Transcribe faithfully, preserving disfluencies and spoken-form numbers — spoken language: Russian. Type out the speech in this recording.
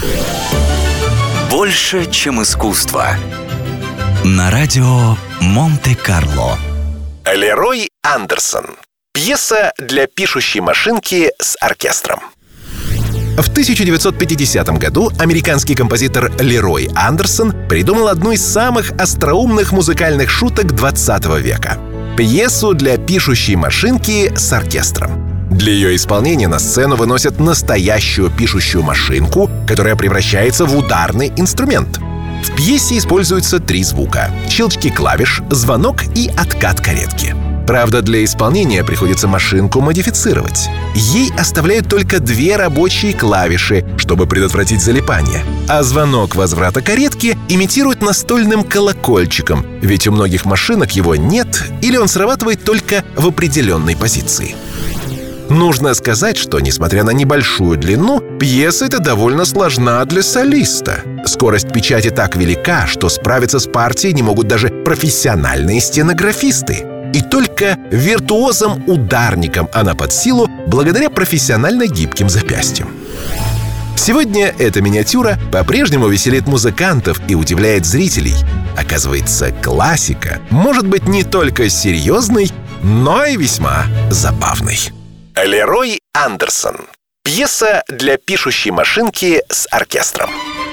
Больше, чем искусство. На радио Монте-Карло. Лерой Андерсон. Пьеса для пишущей машинки с оркестром. В тысяча девятьсот пятидесятом году американский композитор Лерой Андерсон придумал одну из самых остроумных музыкальных шуток двадцатого века — пьесу для пишущей машинки с оркестром. Для ее исполнения на сцену выносят настоящую пишущую машинку, которая превращается в ударный инструмент. В пьесе используются три звука — щелчки клавиш, звонок и откат каретки. Правда, для исполнения приходится машинку модифицировать. Ей оставляют только две рабочие клавиши, чтобы предотвратить залипание. А звонок возврата каретки имитируют настольным колокольчиком, ведь у многих машинок его нет или он срабатывает только в определенной позиции. Нужно сказать, что, несмотря на небольшую длину, пьеса эта довольно сложна для солиста. Скорость печати так велика, что справиться с партией не могут даже профессиональные стенографисты. И только виртуозам-ударникам она под силу благодаря профессионально гибким запястьям. Сегодня эта миниатюра по-прежнему веселит музыкантов и удивляет зрителей. Оказывается, классика может быть не только серьезной, но и весьма забавной. Лерой Андерсон. Пьеса для пишущей машинки с оркестром.